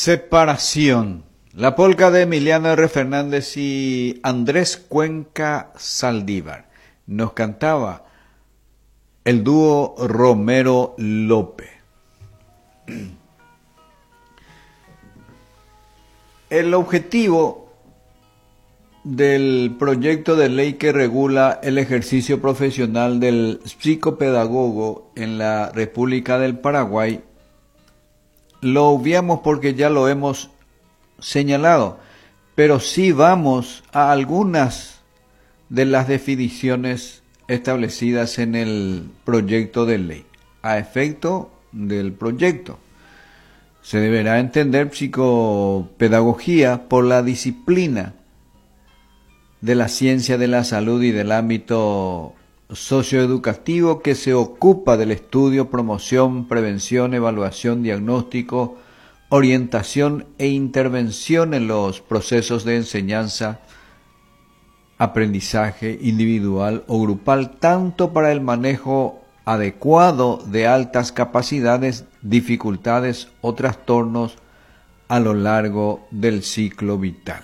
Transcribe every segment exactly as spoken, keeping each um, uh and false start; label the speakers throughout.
Speaker 1: Separación. La polca de Emiliano R. Fernández y Andrés Cuenca Saldívar. Nos cantaba el dúo Romero López. El objetivo del proyecto de ley que regula el ejercicio profesional del psicopedagogo en la República del Paraguay lo obviamos porque ya lo hemos señalado, pero sí vamos a algunas de las definiciones establecidas en el proyecto de ley. A efecto del proyecto, se deberá entender psicopedagogía por la disciplina de la ciencia de la salud y del ámbito socioeducativo que se ocupa del estudio, promoción, prevención, evaluación, diagnóstico, orientación e intervención en los procesos de enseñanza, aprendizaje individual o grupal, tanto para el manejo adecuado de altas capacidades, dificultades o trastornos a lo largo del ciclo vital.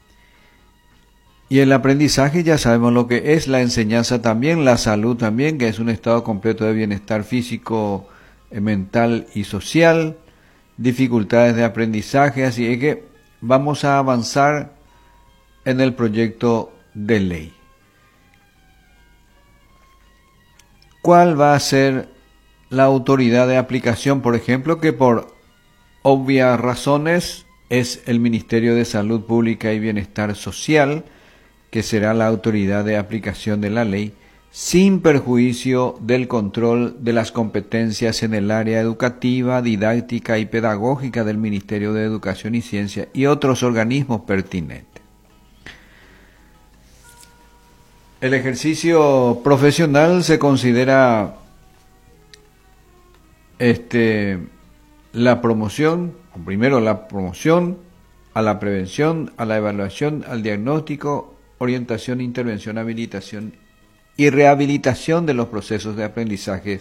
Speaker 1: Y el aprendizaje ya sabemos lo que es, la enseñanza también, la salud también, que es un estado completo de bienestar físico, mental y social, dificultades de aprendizaje, así es que vamos a avanzar en el proyecto de ley. ¿Cuál va a ser la autoridad de aplicación? Por ejemplo, que por obvias razones es el Ministerio de Salud Pública y Bienestar Social, que será la autoridad de aplicación de la ley, sin perjuicio del control de las competencias en el área educativa, didáctica y pedagógica del Ministerio de Educación y Ciencia y otros organismos pertinentes. El ejercicio profesional se considera este, la promoción, o primero la promoción a la prevención, a la evaluación, al diagnóstico, orientación, intervención, habilitación y rehabilitación de los procesos de aprendizaje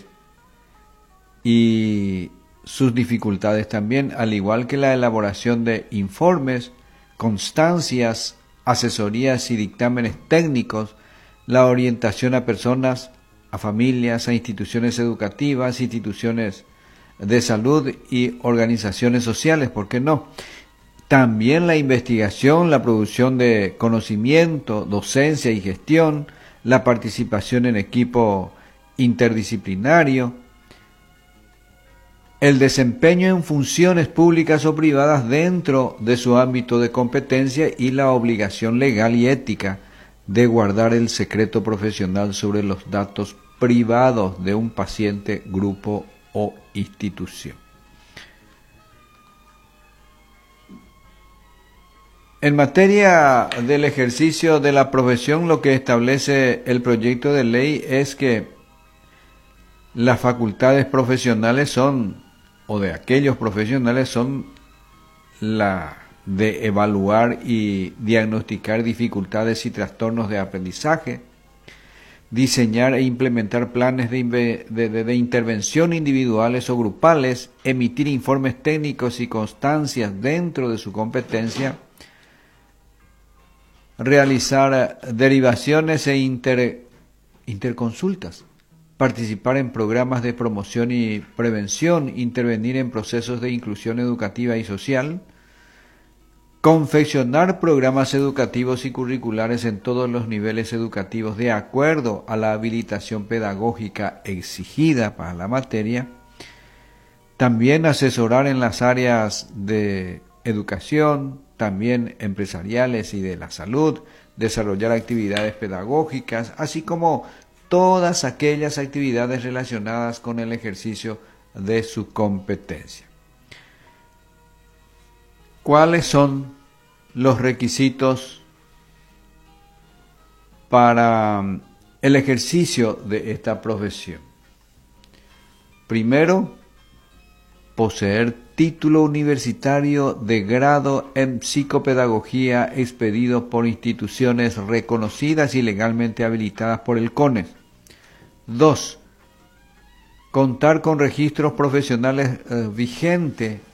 Speaker 1: y sus dificultades también, al igual que la elaboración de informes, constancias, asesorías y dictámenes técnicos, la orientación a personas, a familias, a instituciones educativas, instituciones de salud y organizaciones sociales, ¿por qué no? También la investigación, la producción de conocimiento, docencia y gestión, la participación en equipo interdisciplinario, el desempeño en funciones públicas o privadas dentro de su ámbito de competencia y la obligación legal y ética de guardar el secreto profesional sobre los datos privados de un paciente, grupo o institución. En materia del ejercicio de la profesión, lo que establece el proyecto de ley es que las facultades profesionales son, o de aquellos profesionales son, la de evaluar y diagnosticar dificultades y trastornos de aprendizaje, diseñar e implementar planes de, de, de, de intervención individuales o grupales, emitir informes técnicos y constancias dentro de su competencia, realizar derivaciones e inter, interconsultas, participar en programas de promoción y prevención, intervenir en procesos de inclusión educativa y social, confeccionar programas educativos y curriculares en todos los niveles educativos de acuerdo a la habilitación pedagógica exigida para la materia, también asesorar en las áreas de educación, también empresariales y de la salud, desarrollar actividades pedagógicas, así como todas aquellas actividades relacionadas con el ejercicio de su competencia. ¿Cuáles son los requisitos para el ejercicio de esta profesión? Primero, poseer título universitario de grado en psicopedagogía expedido por instituciones reconocidas y legalmente habilitadas por el CONES. Dos, contar con registros profesionales eh, vigentes